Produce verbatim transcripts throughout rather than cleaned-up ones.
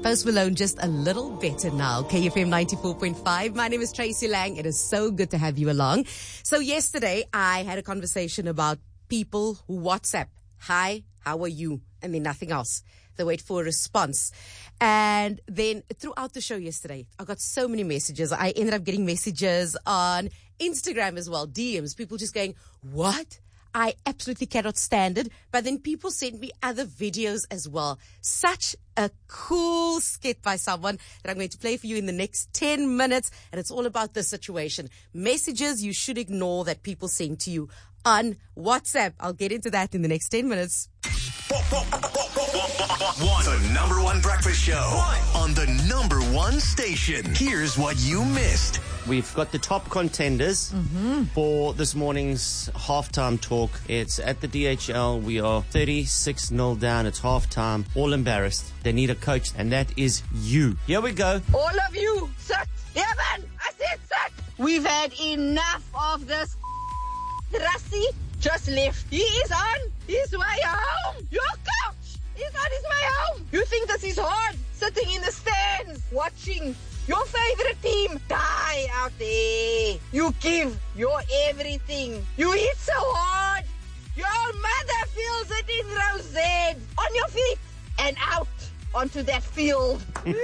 Post Malone, Just a Little Better Now. K F M ninety-four point five. My name is Tracy Lang. It is so good to have you along. So yesterday I had a conversation about people who WhatsApp, hi, how are you? And then nothing else. They wait for a response. And then throughout the show yesterday, I got so many messages. I ended up getting messages on Instagram as well, D Ms, people just going, what? I absolutely cannot stand it. But then people sent me other videos as well. Such a cool skit by someone that I'm going to play for you in the next ten minutes. And it's all about this situation. Messages you should ignore that people send to you on WhatsApp. I'll get into that in the next ten minutes. One. The number one breakfast show one. On the number one station. Here's what you missed. We've got the top contenders mm-hmm. for this morning's halftime talk. It's at the D H L. We are thirty-six nil down. It's halftime. All embarrassed. They need a coach, and that is you. Here we go. All of you, sit. Yeah, man. I said sit. We've had enough of this. Rassie just left. He is on his way home. Your coach is on his way home. You think this is hard? Sitting in the stands, watching your favorite team die out there. You give your everything. You hit so hard. Your mother feels it in Rosette. On your feet and out onto that field.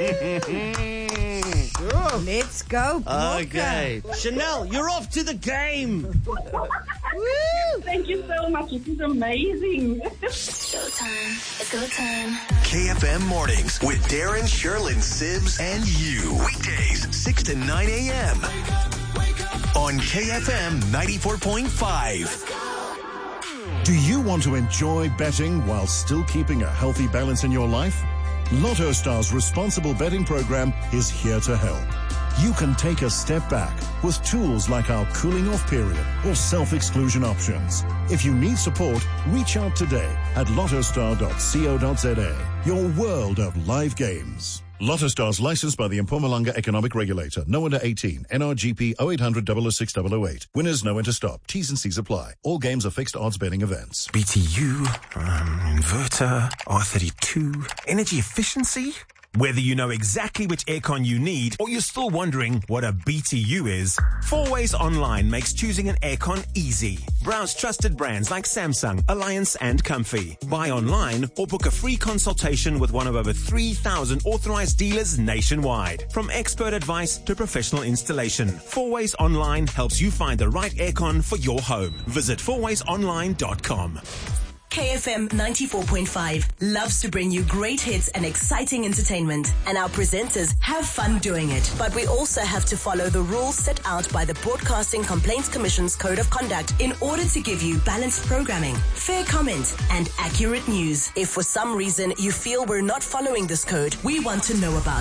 Sure. Let's go, Booker. Okay. Chanel, you're off to the game. Woo! Thank you so much. This is amazing. Showtime. It's go time. K F M Mornings with Darren, Sherlyn, Sibs, and you. Weekdays, six to nine a.m. on K F M ninety-four point five. Do you want to enjoy betting while still keeping a healthy balance in your life? Lotto Star's responsible betting program is here to help. You can take a step back with tools like our cooling off period or self-exclusion options. If you need support, reach out today at lottostar dot co dot za. Your world of live games. Lotto Stars licensed by the Mpumalanga Economic Regulator. No under eighteen. N R G P oh eight hundred, double oh six, double oh eight. Winners know when to stop. T's and C's apply. All games are fixed odds betting events. B T U, um, inverter, R thirty-two, energy efficiency. Whether you know exactly which aircon you need or you're still wondering what a B T U is, Four Ways Online makes choosing an aircon easy. Browse trusted brands like Samsung, Alliance, and Comfy. Buy online or book a free consultation with one of over three thousand authorized dealers nationwide. From expert advice to professional installation, Four Ways Online helps you find the right aircon for your home. Visit four ways online dot com. K F M ninety-four point five loves to bring you great hits and exciting entertainment. And our presenters have fun doing it. But we also have to follow the rules set out by the Broadcasting Complaints Commission's Code of Conduct in order to give you balanced programming, fair comment, and accurate news. If for some reason you feel we're not following this code, we want to know about